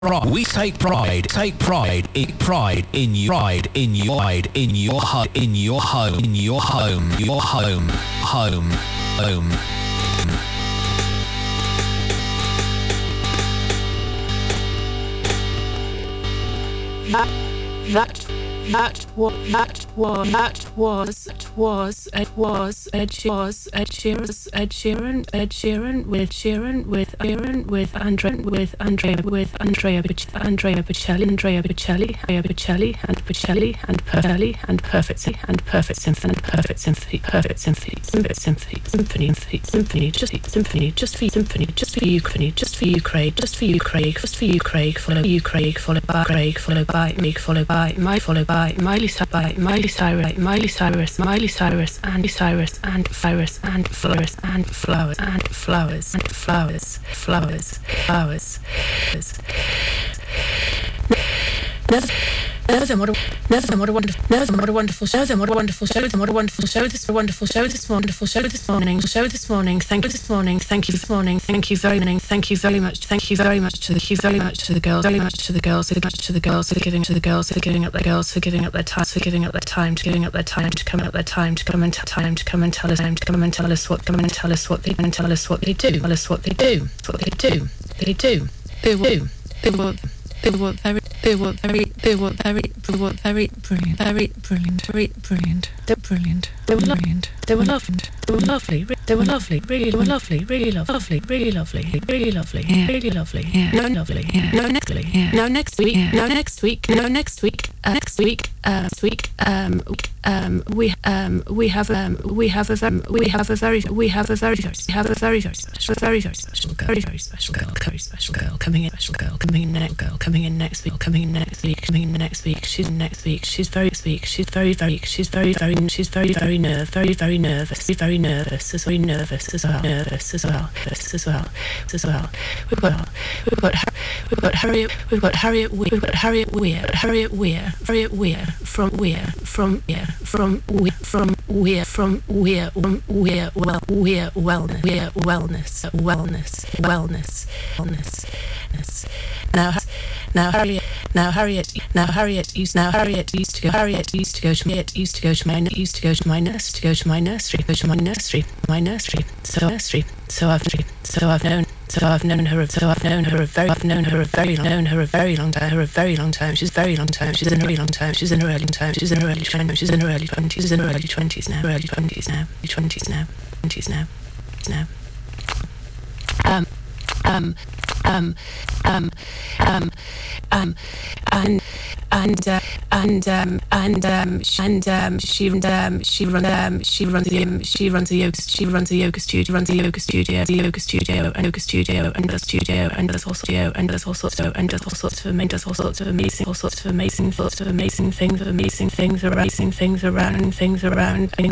We take pride in you, pride in your home, home. That was Ed Sheeran with Andrea Bocelli and Perfect Symphony, just for you, Craig, followed by me, followed by Miley Cyrus, and flowers. What a wonderful show this morning. Thank you very much to the girls for giving up their time to come and tell us what they do. They were very brilliant. They were lovely. Really lovely. Really lovely. Yeah. No, next week. We have a very special girl coming in next week. She's very nervous as well. We've got Harriet Weir from Harriet used to go to my nursery. So I've known her a very long time. She's in her early 20s she runs a yoga studio and does all sorts of amazing things around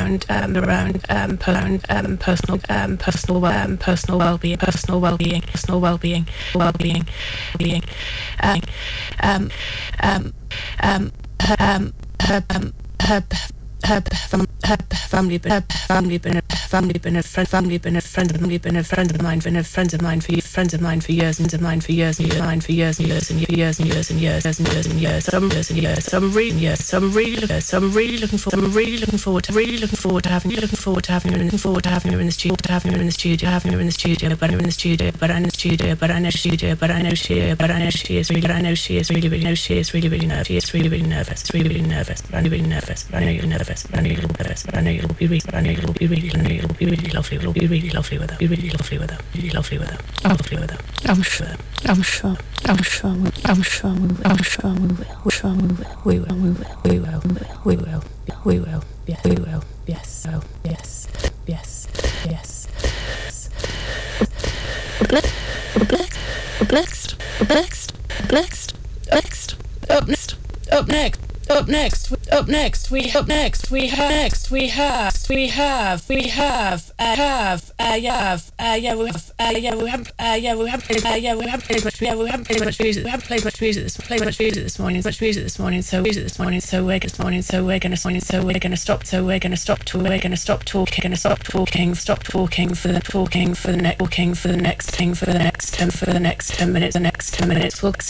personal well-being. Her family been a friend of mine for years. So I'm really looking forward to having her in the studio. But I know she is really nervous. But I know you're nervous. But I know you'll be really lovely. It'll be really lovely with her. I'm sure we will. Yes. Up next. Up next, we have played much music this morning, so we're gonna stop talking for the next 10 minutes.